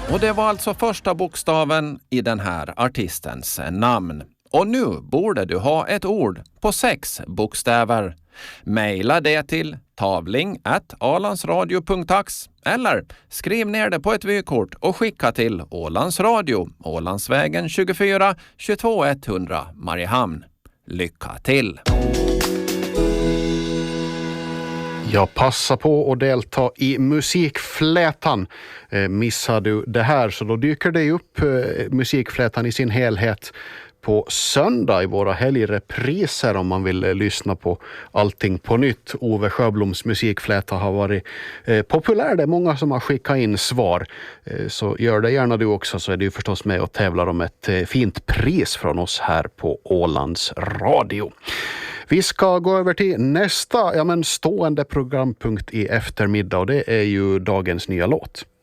Och det var alltså första bokstaven i den här artistens namn. Och nu borde du ha ett ord på 6 bokstäver. Maila det till tavling@alandsradio.ax eller skriv ner det på ett vykort och skicka till Ålands Radio, Ålandsvägen 24, 22 100 Mariehamn. Lycka till! Jag passar på att delta i musikflätan. Missar du det här så då dyker det upp musikflätan i sin helhet på söndag i våra helgrepriser om man vill lyssna på allting på nytt. Ove Sjöbloms musikfläta har varit populär. Det är många som har skickat in svar. Så gör det gärna du också, så är du förstås med och tävlar om ett fint pris från oss här på Ålands Radio. Vi ska gå över till nästa stående programpunkt i eftermiddag och det är ju dagens nya låt.